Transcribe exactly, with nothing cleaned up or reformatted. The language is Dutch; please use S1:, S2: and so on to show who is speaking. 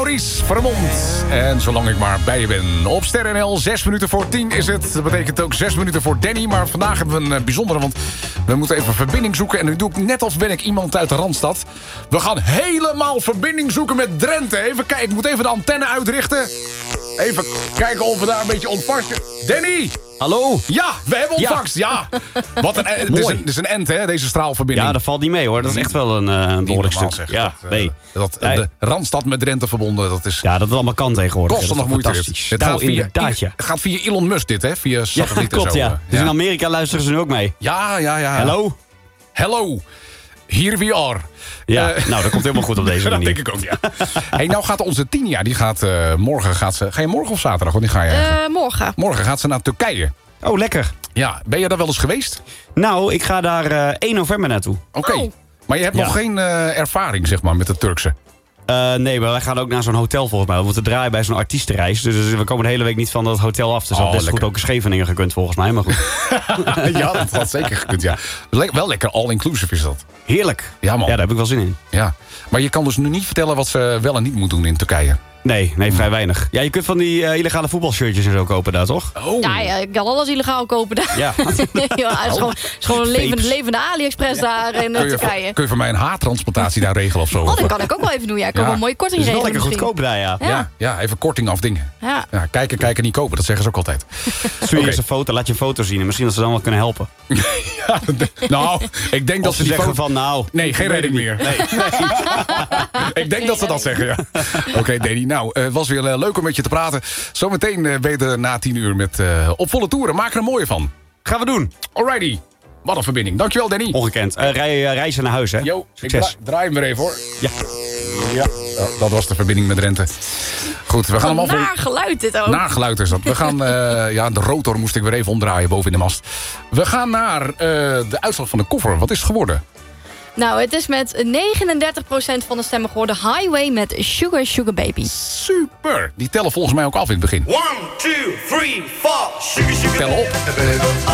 S1: Maurice Vermond. En zolang ik maar bij je ben. Op Ster N L, zes minuten voor tien is het. Dat betekent ook zes minuten voor Danny. Maar vandaag hebben we een bijzondere, want we moeten even verbinding zoeken. En nu doe ik net als ben ik iemand uit de Randstad. We gaan helemaal verbinding zoeken met Drenthe. Even kijken, ik moet even de antenne uitrichten. Even kijken of we daar een beetje ontvangst. Danny!
S2: Hallo?
S1: Ja, we hebben ontvangst, ja. ja. Wat een, het is een, het is een end, hè, deze straalverbinding.
S2: Ja, dat valt niet mee, hoor. Dat is echt wel een, uh, een behoorlijk stuk.
S1: Zeg,
S2: ja,
S1: dat,
S2: nee.
S1: Dat, uh, de Randstad met Drenthe verbonden, dat is...
S2: Ja, dat het allemaal kan tegenwoordig.
S1: Kost er nog moeite.
S2: Fantastisch.
S1: Het
S2: nou,
S1: gaat via,
S2: inderdaad, ja.
S1: Het gaat via Elon Musk dit, hè? Via satelliet
S2: ja, klopt,
S1: en zo.
S2: ja.
S1: Ja.
S2: Dus in Amerika luisteren ze nu ook mee.
S1: Ja, ja, ja.
S2: Hello?
S1: Hello. Here we are.
S2: Ja,
S1: uh,
S2: nou, dat komt helemaal goed op deze manier.
S1: Dat denk ik ook, ja. Hey, nou gaat onze Tinia, die gaat uh, morgen... Gaat ze, ga je morgen of zaterdag? Want die ga je
S3: uh, morgen.
S1: Morgen gaat ze naar Turkije.
S2: Oh, lekker.
S1: Ja, ben je daar wel eens geweest?
S2: Nou, ik ga daar uh, één november naartoe.
S1: Oké. Okay.
S3: Oh.
S1: Maar je hebt
S2: ja.
S1: nog geen uh, ervaring, zeg maar, met het Turkse?
S2: Uh, nee, maar wij gaan ook naar zo'n hotel volgens mij. We moeten draaien bij zo'n artiestenreis. Dus we komen de hele week niet van dat hotel af. Dus dat
S1: oh,
S2: best goed ook in Scheveningen gekund volgens mij. Maar goed.
S1: Ja, dat had zeker gekund, ja. Le- wel lekker all-inclusive is dat.
S2: Heerlijk.
S1: Ja, man.
S2: Ja, daar heb ik wel zin in.
S1: Ja. Maar je kan dus nu niet vertellen wat ze wel en niet moet doen in Turkije.
S2: Nee, nee, vrij weinig. Ja, je kunt van die uh, illegale voetbalshirtjes en zo kopen daar, toch?
S1: Oh.
S3: Ja, ja, ik kan alles illegaal kopen daar.
S2: Ja.
S3: ja, het is gewoon, het is gewoon een levende, levende AliExpress daar in
S1: kun je,
S3: Turkije.
S1: Kun je voor mij een haartransplantatie daar regelen of zo?
S3: Oh, dat kan ik ook wel even doen. Ja, ik kan
S1: Ja.
S3: wel een mooie korting
S2: Het is wel
S3: regelen
S2: lekker
S3: misschien.
S2: goedkoop daar, ja.
S1: Ja, ja, even korting afdingen.
S3: Ja.
S1: Ja, kijken, kijken, niet kopen. Dat zeggen ze ook altijd.
S2: Stuur je
S1: Oké.
S2: eens een foto, laat je een foto zien. En misschien dat ze dan wel kunnen helpen.
S1: Ja, nou, ik denk dat
S2: Of
S1: ze
S2: ze
S1: die
S2: zeggen
S1: foto...
S2: van, nou...
S1: Nee, geen redding meer. Nee. Ik denk dat ze dat zeggen, ja. Oké, okay, Danny. Nou, het uh, was weer uh, leuk om met je te praten. Zometeen uh, ben je er na tien uur met uh, op volle toeren. Maak er een mooie van.
S2: Gaan we doen.
S1: Alrighty. Wat een verbinding. Dankjewel, Danny.
S2: Ongekend. Uh, rij, uh, reizen naar huis, hè?
S1: Yo,
S2: succes.
S1: Ik dra- draai hem weer even, hoor.
S2: Ja.
S1: Ja, oh, dat was de verbinding met Drenthe. Goed, we gaan allemaal voor...
S3: Naar geluid dit ook.
S1: Naar geluid is dat. We gaan, uh, ja, de rotor moest ik weer even omdraaien boven in de mast. We gaan naar uh, de uitslag van de koffer. Wat is het geworden?
S3: Nou, het is met negenendertig procent van de stemmen geworden Highway met Sugar Sugar Baby.
S1: Super! Die tellen volgens mij ook af in het begin.
S4: One, two, three, four. Sugar, sugar.
S1: Tel op.